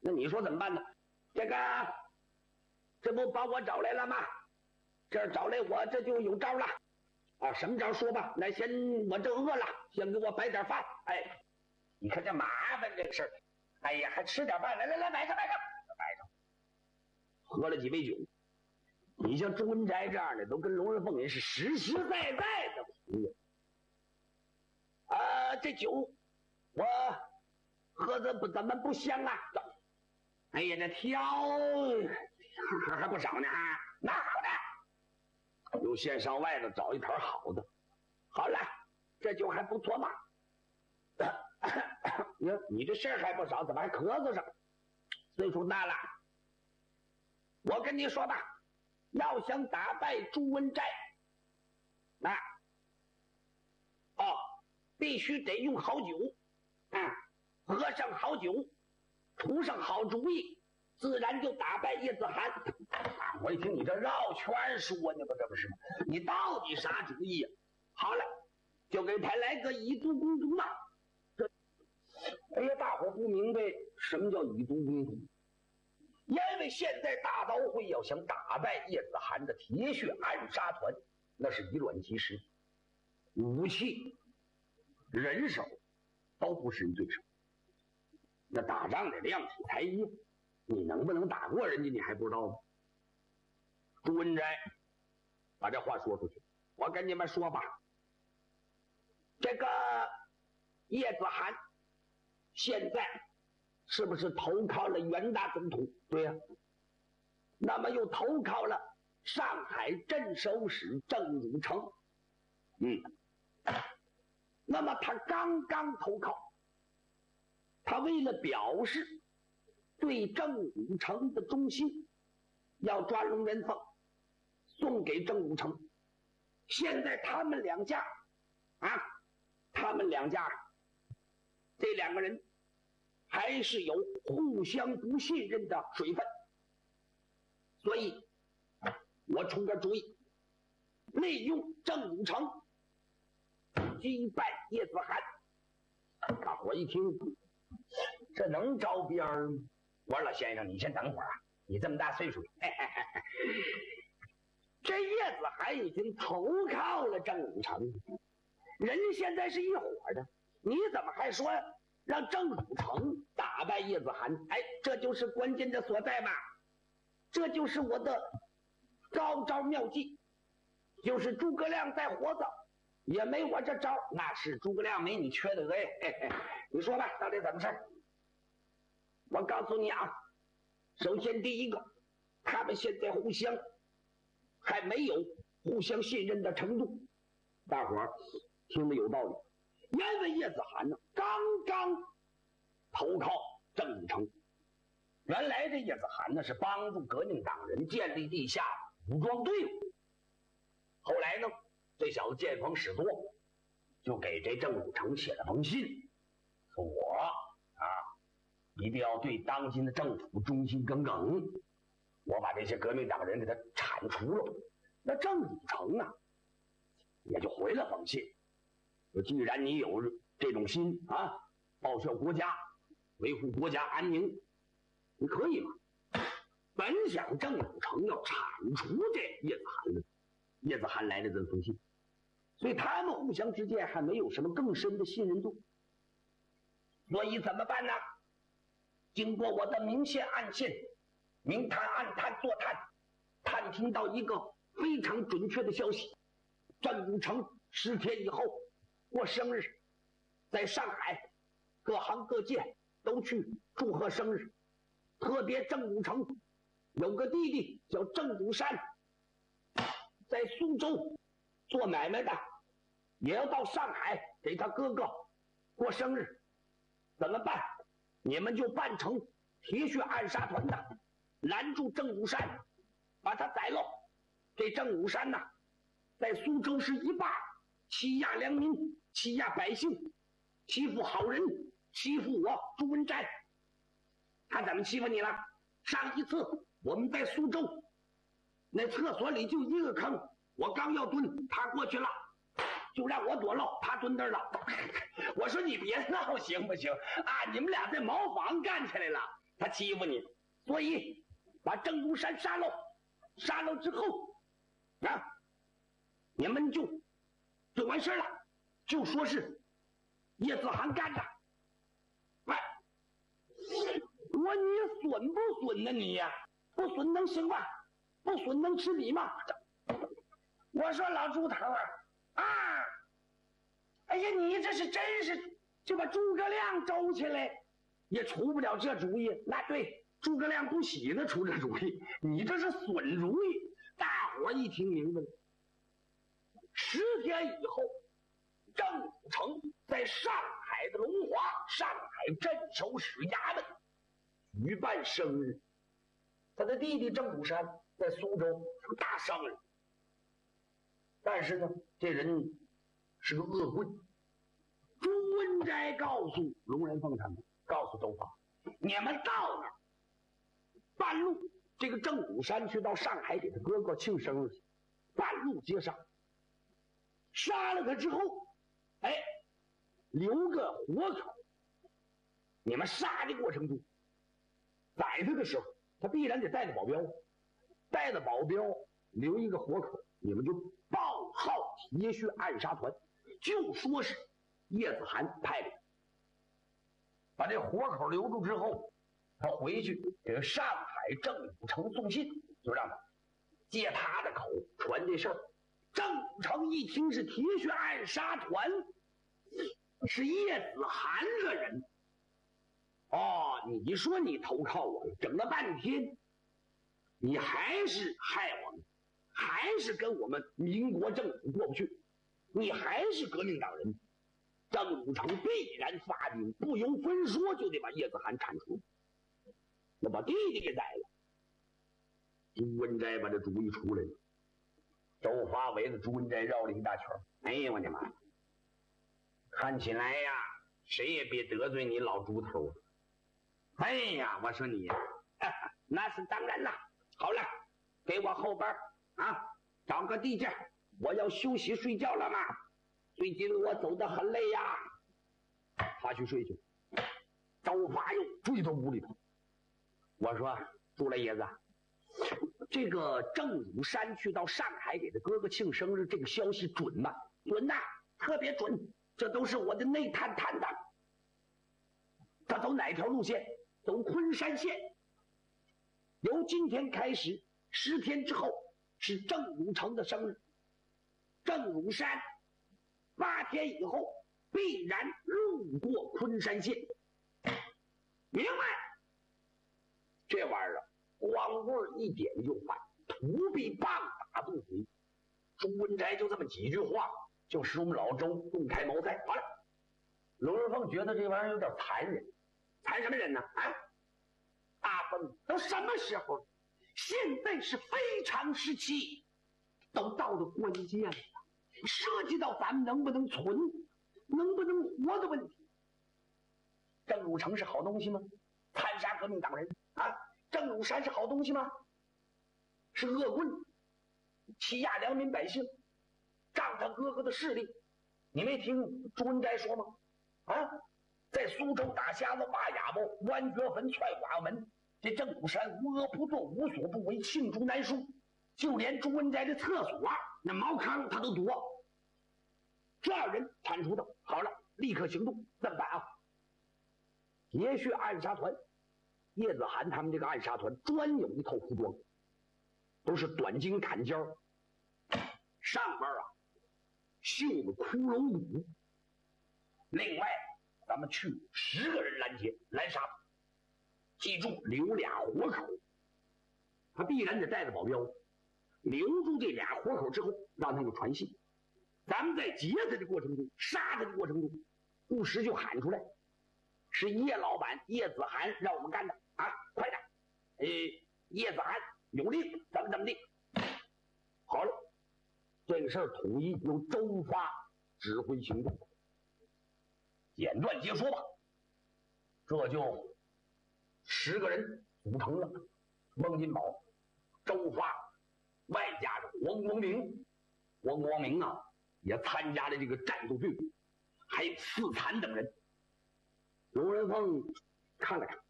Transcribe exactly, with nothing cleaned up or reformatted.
那你说怎么办呢？这个，这不把我找来了吗？这找来我这就有招了。啊，什么招说吧？那先我这饿了，先给我摆点饭。哎，你看这麻烦这个事儿。哎呀，还吃点饭，来来来，摆上摆上摆上。喝了几杯酒，你像朱文斋这样的，都跟龙人凤人是实实在在的朋友。啊，这酒我喝的不怎么不香啊。哎呀，这挑还还不少呢，那好的，由县上外头找一坛好的。好了，这酒还不错嘛。你你这事儿还不少，怎么还咳嗽上？岁数大了。我跟你说吧，要想打败朱文斋，那哦，必须得用好酒，啊，喝上好酒，出上好主意，自然就打败叶子涵。啊，我一听你这绕圈说呢吧，这不是吗？你到底啥主意呀？好了，就给他来个以毒攻毒嘛。这，哎呀，大伙不明白什么叫以毒攻毒。因为现在大刀会要想打败叶子涵的铁血暗杀团，那是以卵击石，武器、人手都不是人对手。那打仗得量体裁衣，你能不能打过人家，你还不知道吗？朱文斋把这话说出去，我跟你们说吧，这个叶子涵现在是不是投靠了袁大总统？对呀、啊。那么又投靠了上海镇守使郑汝成。嗯。那么他刚刚投靠，他为了表示对郑汝成的忠心，要抓龙元凤送给郑汝成。现在他们两家啊，他们两家这两个人还是有互相不信任的水分，所以我出个主意，利用郑汝成击败叶子涵。大伙一听，这能着边儿吗？我说老先生，你先等会儿啊，你这么大岁数，嘿嘿嘿这叶子涵已经投靠了郑汝成，人家现在是一伙的，你怎么还说让郑汝成打败叶子涵？哎，这就是关键的所在嘛！这就是我的高招妙计，就是诸葛亮在活着也没我这招，那是诸葛亮没你缺德哎！嘿嘿，你说吧，到底怎么事？我告诉你啊，首先第一个，他们现在互相还没有互相信任的程度，大伙儿听得有道理。因为叶子涵呢，刚刚投靠郑汝成。原来这叶子涵呢是帮助革命党人建立地下武装队伍，后来呢，这小子见风使舵，就给这郑汝成写了封信，说我啊一定要对当今的政府忠心耿耿，我把这些革命党人给他铲除了。那郑汝成啊，也就回了封信，说既然你有这种心啊，报效国家，维护国家安宁，你可以吗？本想郑汝成要铲除这叶子涵的，叶子涵来了这封信，所以他们互相之间还没有什么更深的信任度。所以怎么办呢？经过我的明线暗线、明探暗探做探，探听到一个非常准确的消息：郑汝成十天以后过生日，在上海各行各界都去祝贺生日。特别郑汝成有个弟弟叫郑汝山，在苏州做买卖的，也要到上海给他哥哥过生日。怎么办？你们就扮成铁血暗杀团的，拦住郑汝山，把他宰了。这郑汝山呐，在苏州是一霸，欺压良民，欺压百姓，欺负好人，欺负我朱文斋。他怎么欺负你了？上一次我们在苏州，那厕所里就一个坑，我刚要蹲，他过去了，就让我躲了，他蹲那儿了。我说你别闹行不行啊？你们俩在茅房干起来了， 他欺负你，所以把郑如山杀了。杀了之后，啊，你们就就完事了，就说是叶子涵干的。喂，我你损不损呢你呀、啊？不损能行吗？不损能吃米吗？我说老猪头啊，啊，哎呀，你这是真是就把诸葛亮周起来，也出不了这主意。那对，诸葛亮不喜欢出这主意，你这是损主意。大伙一听明白了。十天以后，郑武成在上海的龙华上海镇守使衙门举办生日。他的弟弟郑武山在苏州是个大商人，但是呢，这人是个恶棍。朱文斋告诉龙仁凤他们，告诉周发，你们到那儿半路，这个郑武山去到上海给他哥哥庆生日去，半路接上，杀了他之后，哎，留个活口。你们杀的过程中，宰他的时候，他必然得带着保镖，带着保镖留一个活口，你们就报号铁血暗杀团，就说是叶子涵派的。把这活口留住之后，他回去给上海郑武成送信，就让他借他的口传这事儿。郑武成一听是铁血暗杀团，是叶子涵个人。哦，你说你投靠我了，整了半天，你还是害我们，还是跟我们民国政府过不去，你还是革命党人。郑武成必然发兵，不由分说就得把叶子涵铲除，那把弟弟给宰了。朱文斋把这主意出来了，周发围着朱文斋绕了一大圈。哎呀，我的妈！看起来呀，谁也别得罪你老猪头。哎呀，我说你呀，那是当然啦。好了，给我后边啊找个地界，我要休息睡觉了嘛。最近我走得很累呀。他去睡去。周发又追到屋里头。我说朱老爷子，这个郑武山去到上海给他哥哥庆生日，这个消息准吗？准呐，特别准。这都是我的内探探的。他走哪条路线？走昆山线。由今天开始，十天之后是郑武成的生日。郑武山八天以后必然路过昆山县。明白？这玩意儿啊，光棍一点就坏，土比棒打不回。朱文斋就这么几句话，就使我们老周动开茅塞。好了，龙仁凤觉得这玩意儿有点残忍。残什么人呢？啊，阿峰，都什么时候了？现在是非常时期，都到了关键了，涉及到咱们能不能存、能不能活的问题。郑武成是好东西吗？残杀革命党人啊！郑武山是好东西吗？是恶棍，欺压良民百姓，仗他哥哥的势力。你没听朱文斋说吗？啊，在苏州打瞎子、挖哑巴、剜掘坟、踹寡门，这郑武山无恶不作、无所不为，罄竹难书。就连朱文斋的厕所那茅坑他都躲。这样人铲除的，好了，立刻行动。怎么办啊？铁血暗杀团，叶子涵他们这个暗杀团专有一套服装，都是短襟坎肩，上边啊绣了骷髅骨。另外，咱们去十个人拦截拦杀，记住留俩活口，他必然得带着保镖，留住这俩活口之后，让他们传信。咱们在劫他的过程中，杀他的过程中，不时就喊出来，是叶老板叶子涵让我们干的啊！快点，呃，叶子涵有令，怎么怎么地。好了，这个事儿统一由周发指挥行动。简短截说吧，这就十个人组成了孟金宝、周发，外加上王光明。王光明啊，也参加了这个战斗队伍，还有四残等人。龙仁凤看了看，